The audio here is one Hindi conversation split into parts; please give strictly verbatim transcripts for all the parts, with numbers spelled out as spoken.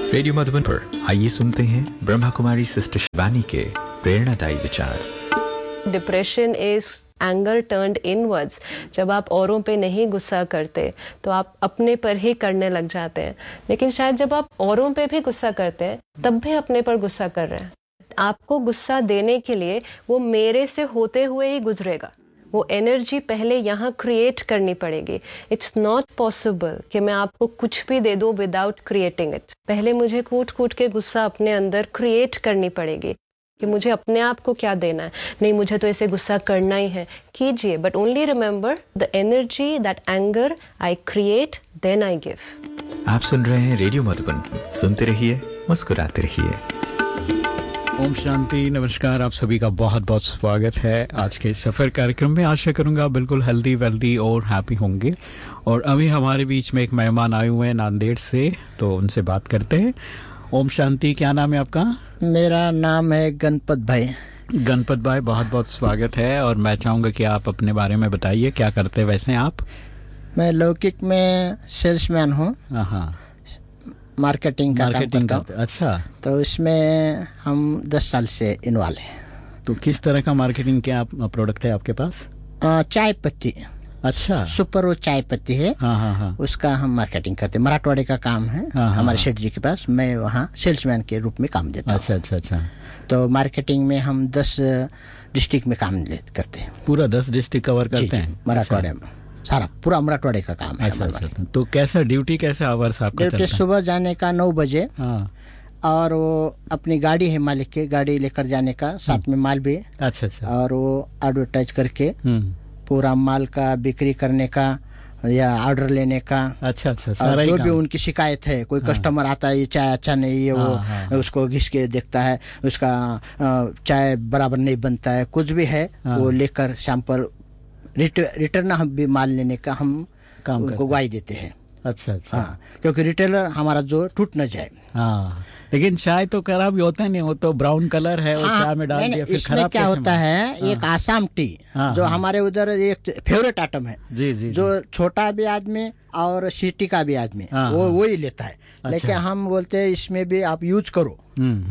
रेडियो मधुबन पर आइए सुनते हैं ब्रह्मा कुमारी सिस्टर शिवानी के प्रेरणादायी विचार। Depression is anger turned inwards. जब आप औरों पे नहीं गुस्सा करते तो आप अपने पर ही करने लग जाते हैं, लेकिन शायद जब आप औरों पे भी गुस्सा करते हैं तब भी अपने पर गुस्सा कर रहे हैं। आपको गुस्सा देने के लिए वो मेरे से होते हुए ही गुजरेगा। वो एनर्जी पहले यहाँ क्रिएट करनी पड़ेगी। इट्स नॉट पॉसिबल कि मैं आपको कुछ भी दे दूँ विदाउट क्रिएटिंग इट। पहले मुझे कूट कूट के गुस्सा अपने अंदर क्रिएट करनी पड़ेगी कि मुझे अपने आप को क्या देना है। नहीं, मुझे तो ऐसे गुस्सा करना ही है, कीजिए, but only remember the energy that anger I create then I give. आप सुन रहे हैं रेडियो मधुबन, सुनते रहिए, मुस्कुराते रहिए। ओम शांति, नमस्कार। आप सभी का बहुत बहुत स्वागत है आज के सफ़र कार्यक्रम में। आशा करूंगा बिल्कुल हेल्दी वेल्दी और हैप्पी होंगे। और अभी हमारे बीच में एक मेहमान आए हुए हैं नांदेड़ से, तो उनसे बात करते हैं। ओम शांति, क्या नाम है आपका? मेरा नाम है गणपत भाई। गणपत भाई, बहुत बहुत स्वागत है। और मैं चाहूँगा कि आप अपने बारे में बताइए, क्या करते हैं वैसे आप? मैं लौकिक में सेल्समैन हूँ। हाँ, मार्केटिंग का मार्केटिंग काम करता हूँ। अच्छा, तो इसमें हम दस साल से इन्वॉल्व हैं। तो किस तरह का मार्केटिंग क्या प्रोडक्ट है आपके पास? आ, चाय पत्ती। अच्छा, सुपर वो चाय पत्ती है। हाँ हाँ हाँ, उसका हम मार्केटिंग करते हैं। मराठवाड़े का काम है। हाँ, हमारे हाँ, सेठ जी के पास। मैं वहाँ सेल्समैन के रूप में काम देता हूँ। अच्छा अच्छा अच्छा। तो मार्केटिंग में हम दस डिस्ट्रिक्ट में काम करते हैं। पूरा दस डिस्ट्रिक्ट कवर करते हैं मराठवाड़े में। सारा पूरा मराठवाड़े का काम है। अच्छा, अच्छा। तो कैसा ड्यूटी, कैसे आवर्स आपका चलता है? ड्यूटी सुबह जाने का नौ बजे। हाँ। और वो अपनी गाड़ी है, मालिक की गाड़ी लेकर जाने का, साथ में माल भी। अच्छा अच्छा। और वो एडवर्टाइज करके पूरा माल का बिक्री करने का या ऑर्डर लेने का। अच्छा अच्छा, सारा जो ही भी उनकी शिकायत है, कोई हाँ। कस्टमर आता है, ये चाय अच्छा नहीं है, वो हाँ, हाँ। उसको घिस के देखता है, उसका चाय बराबर नहीं बनता है, कुछ भी है हाँ। वो लेकर शाम पर रिटर्न हम भी माल लेने का हम काम उनको ग्वाही देते हैं। अच्छा अच्छा। हाँ, क्योंकि रिटेलर हमारा जो टूट न जाए। हाँ, लेकिन चाय तो खराब ही होता नहीं, वो तो ब्राउन कलर है, हाँ, वो चाय में डाल दिया फिर खराब। क्या होता है, हाँ, एक आसाम टी हाँ, जो हाँ, हमारे उधर एक फेवरेट आइटम है। जी जी। जो छोटा भी आदमी और सिटी का भी आदमी हाँ, वो वो ही लेता है। अच्छा। लेकिन हम बोलते हैं इसमें भी आप यूज करो।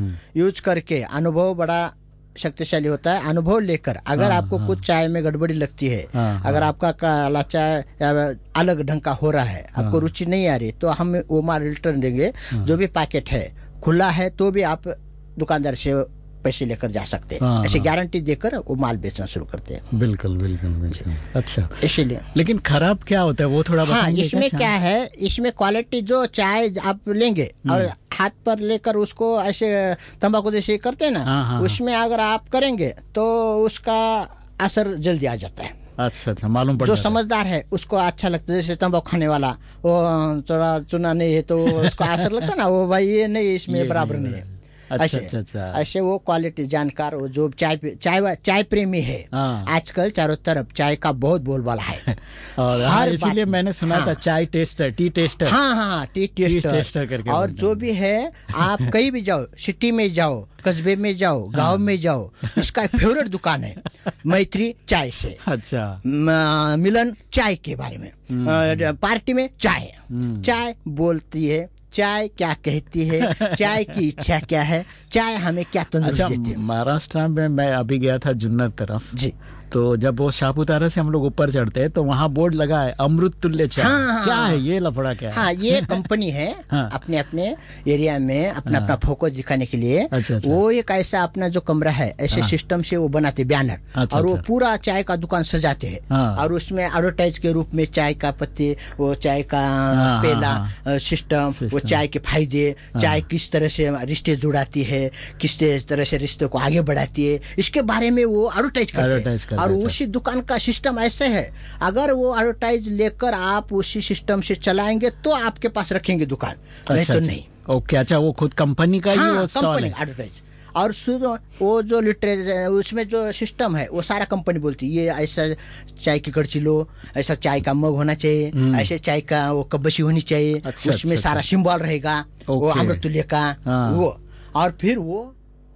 यूज करके अनुभव बड़ा शक्तिशाली होता है। अनुभव लेकर अगर हाँ, आपको हाँ, कुछ चाय में गड़बड़ी लगती है, हाँ, अगर हाँ, आपका काला चाय अलग ढंग का हो रहा है, हाँ, आपको रुचि नहीं आ रही, तो हम वो माल रिटर्न देंगे। हाँ, जो भी पैकेट है खुला है तो भी आप दुकानदार से पैसे लेकर जा सकते हैं। हाँ, ऐसे गारंटी देकर वो माल बेचना शुरू करते हैं। बिल्कुल बिल्कुल बिल्कुल। अच्छा, इसीलिए। लेकिन खराब क्या होता है वो थोड़ा बताएंगे? हाँ, इसमें क्या है, इसमें क्वालिटी जो चाय आप लेंगे और हाथ पर लेकर उसको ऐसे तंबाकू जैसे करते हैं ना, हाँ, हाँ, उसमें अगर आप करेंगे तो उसका असर जल्दी आ जाता है। अच्छा अच्छा, मालूम पड़ जो समझदार है उसको अच्छा लगता है। जैसे तंबाकू खाने वाला वो थोड़ा चुना नहीं है तो उसको असर लगता है ना, वो भाई ये नहीं, इसमें बराबर नहीं है। अच्छा, ऐसे अच्छा, अच्छा। ऐसे वो क्वालिटी जानकार, वो जो चाय चाय चाय प्रेमी है। हाँ। आजकल चारों तरफ चाय का बहुत बोलबाला है। और हर इसीलिए मैंने सुना हाँ। था चाय टेस्टर, टी टेस्टर। हाँ हाँ, टी टेस्टर, टेस्टर करके। और जो भी है, आप कहीं भी जाओ, सिटी में जाओ, कस्बे में जाओ, गांव हाँ। में जाओ, इसका फेवरेट दुकान है मैत्री चाय से। अच्छा। मिलन चाय के बारे में, पार्टी में चाय चाय बोलती है, चाय क्या कहती है, चाय की इच्छा क्या है, चाय हमें क्या तंदुरुस्त अच्छा, देती है। महाराष्ट्र में मैं अभी गया था जुन्नर तरफ जी, तो जब वो सापुतारा से हम लोग ऊपर चढ़ते हैं तो वहाँ बोर्ड लगा है अमृत तुल्य चाय। हाँ, क्या है ये लफड़ा, क्या है? हाँ, ये कंपनी है हाँ, अपने अपने एरिया में अपना हाँ, अपना फोकस दिखाने के लिए। अच्छा, अच्छा। वो एक ऐसा अपना जो कमरा है, ऐसे हाँ, सिस्टम से वो बनाते बैनर। अच्छा, और वो पूरा चाय का दुकान सजाते हैं हाँ, और उसमें एडवर्टाइज के रूप में चाय का पत्ती, वो चाय का हाँ, पेला हाँ, सिस्टम, वो चाय के फायदे, चाय किस तरह से रिश्ते जुड़ाती है, किस तरह से रिश्ते को आगे बढ़ाती है, इसके बारे में वो एडवर्टाइज करते हैं। और उसी दुकान का सिस्टम ऐसे है, अगर वो एडवर्टाइज लेकर आप उसी सिस्टम से चलाएंगे तो आपके पास रखेंगे दुकान। अच्छा, नहीं तो नहीं। ओके, अच्छा, वो खुद कंपनी का हाँ, ही वो कंपनी एडवर्टाइज। और वो जो लिटरेचर उसमें जो सिस्टम है वो सारा कंपनी बोलती है, ये ऐसा चाय की कड़ची लो, ऐसा चाय का मग होना चाहिए, ऐसे चाय का वो कब्बशी होनी चाहिए। अच्छा, उसमें अच्छा, सारा सिंबल रहेगा वो अमृत तुल्य का वो। और फिर वो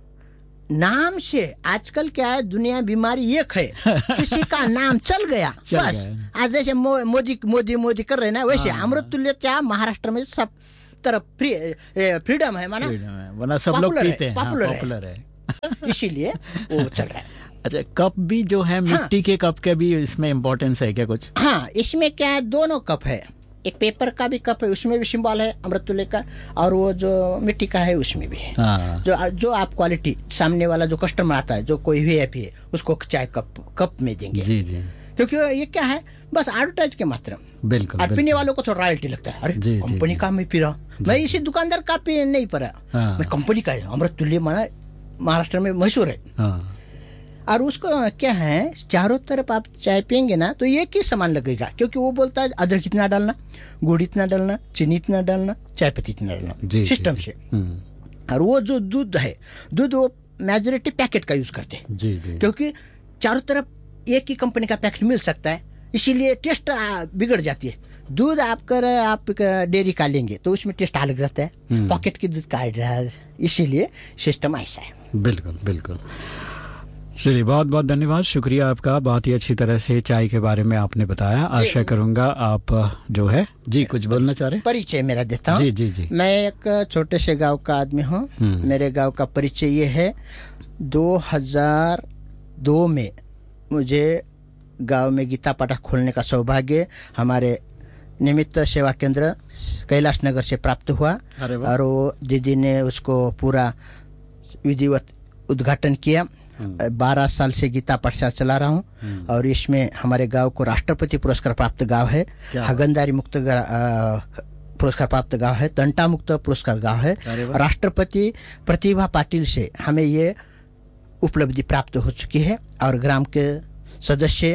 नाम से, आजकल क्या है, दुनिया बीमारी एक है, किसी का नाम चल गया चल बस गया। आज जैसे मो, मोदी मोदी मोदी कर रहे ना, वैसे अमृत तुल्य चाय महाराष्ट्र में सब तरफ फ्री फ्रीडम है, माना वरना सब लोग पीते हैं, पॉपुलर है, इसीलिए वो चल रहा है। अच्छा, कप भी जो है मिट्टी हाँ, के कप के भी इसमें इम्पोर्टेंस है क्या कुछ? हाँ, इसमें क्या है, दोनों कप है, एक पेपर का भी कप है, उसमें भी सिंबल है अमृततुल्य का, और वो जो मिट्टी का है उसमें भी है। हाँ। जो जो आप क्वालिटी सामने वाला जो कस्टमर आता है, जो कोई वीआईपी है, उसको चाय कप कप में देंगे। जी जी। क्योंकि ये क्या है, बस एडवर्टाइज के मात्र। बिल्कुल। और पीने वालों को तो रॉयल्टी लगता है, अरे कंपनी का मैं पी रहा हूँ, मैं इसी दुकानदार का पी नहीं पा रहा, मैं कंपनी का है, अमृततुल्य माना महाराष्ट्र में मशहूर है। और उसको क्या है, चारों तरफ आप चाय पियेंगे ना तो एक ही सामान लगेगा, क्योंकि वो बोलता है अदरक इतना डालना, गुड़ इतना डालना, चीनी इतना डालना, चाय पत्ती इतना डालना, सिस्टम से। और वो जो दूध है, दूध वो मेजोरिटी पैकेट का यूज करते हैं, क्योंकि चारों तरफ एक ही कंपनी का पैकेट मिल सकता है, इसीलिए टेस्ट बिगड़ जाती है। दूध आप कर आप डेयरी का लेंगे तो उसमें टेस्ट अलग रहता है, पॉकेट की दूध का, इसीलिए सिस्टम ऐसा है। बिल्कुल बिल्कुल। चलिए, बहुत बहुत धन्यवाद, शुक्रिया आपका, बहुत ही अच्छी तरह से चाय के बारे में आपने बताया। आशा करूंगा आप जो है जी कुछ बोलना चाह रहे हैं। परिचय मेरा देता हूँ। जी जी जी। मैं एक छोटे से गांव का आदमी हूँ। मेरे गांव का परिचय ये है, दो हज़ार दो में मुझे गांव में गीता पाठक खोलने का सौभाग्य हमारे निमित्त सेवा केंद्र कैलाश नगर से प्राप्त हुआ, और वो दीदी ने उसको पूरा विधिवत उद्घाटन किया। बारह साल से गीता पाठशाला चला रहा हूँ, और इसमें हमारे गांव को राष्ट्रपति पुरस्कार प्राप्त गांव है, हगंदारी मुक्त पुरस्कार प्राप्त गांव है, तंटा मुक्त पुरस्कार गांव है। राष्ट्रपति प्रतिभा पाटिल से हमें ये उपलब्धि प्राप्त हो चुकी है, और ग्राम के सदस्य,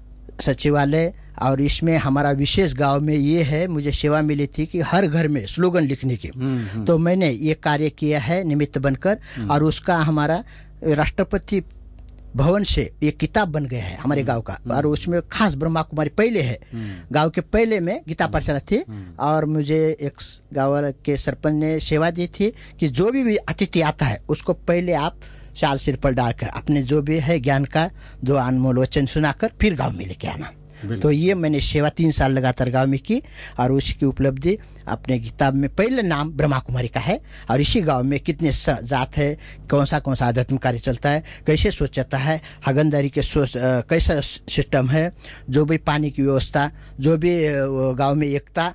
सचिवालय, और इसमें हमारा विशेष गांव में ये है, मुझे सेवा मिली थी कि हर घर में स्लोगन लिखने की, तो मैंने ये कार्य किया है निमित्त बनकर, और उसका हमारा राष्ट्रपति भवन से एक किताब बन गया है हमारे गांव का, और उसमें खास ब्रह्मा कुमारी पहले है, गांव के पहले में गीता पाठशाला थी, और मुझे एक गांव के सरपंच ने सेवा दी थी कि जो भी, भी अतिथि आता है उसको पहले आप शाल सिर पर डालकर अपने जो भी है ज्ञान का दो अनमोल वचन सुनाकर फिर गांव में लेके आना। तो ये मैंने सेवा तीन साल लगातार गांव में की, और उसकी उपलब्धि अपने किताब में पहले नाम ब्रह्मा कुमारी का है, और इसी गांव में कितने जात है, कौन सा कौन सा आध्यात्म कार्य चलता है, कैसे स्वच्छता है, हगंदारी के सोच कैसा सिस्टम है, जो भी पानी की व्यवस्था, जो भी गांव में एकता,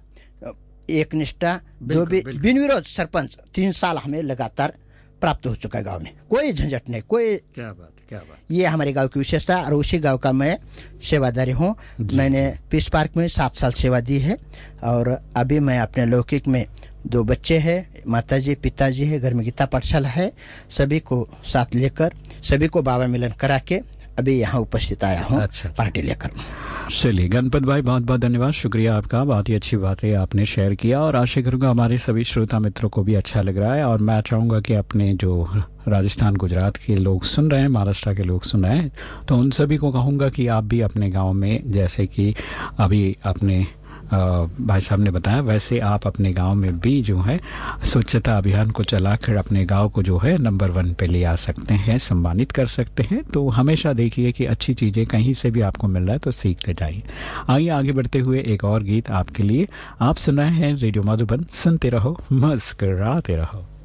एक निष्ठा, जो भी बिन विरोध सरपंच तीन साल हमें लगातार प्राप्त हो चुका है गांव में, कोई झंझट नहीं, कोई। क्या बात क्या बात। ये हमारे गांव की विशेषता, और उसी गांव का मैं सेवादारी हूँ। मैंने पीस पार्क में सात साल सेवा दी है, और अभी मैं अपने लौकिक में दो बच्चे हैं, माताजी पिताजी है, घर में गीता पाठशाला है, सभी को साथ लेकर, सभी को बाबा मिलन करा के अभी यहाँ उपस्थित आया हूँ। अच्छा, पार्टी लेकर। चलिए गणपत भाई, बहुत बहुत धन्यवाद, शुक्रिया आपका, बहुत ही अच्छी बातें आपने शेयर किया, और आशा करूँगा हमारे सभी श्रोता मित्रों को भी अच्छा लग रहा है। और मैं चाहूँगा कि अपने जो राजस्थान गुजरात के लोग सुन रहे हैं, महाराष्ट्र के लोग सुन रहे हैं, तो उन सभी को कहूँगा कि आप भी अपने गाँव में, जैसे कि अभी अपने भाई साहब ने बताया, वैसे आप अपने गांव में भी जो है स्वच्छता अभियान को चलाकर अपने गांव को जो है नंबर वन पे ले आ सकते हैं, सम्मानित कर सकते हैं। तो हमेशा देखिए कि अच्छी चीज़ें कहीं से भी आपको मिल रहा है तो सीखते जाइए। आइए आगे बढ़ते हुए एक और गीत आपके लिए, आप सुन रहे हैं रेडियो मधुबन, सुनते रहो, मुस्कुराते रहो।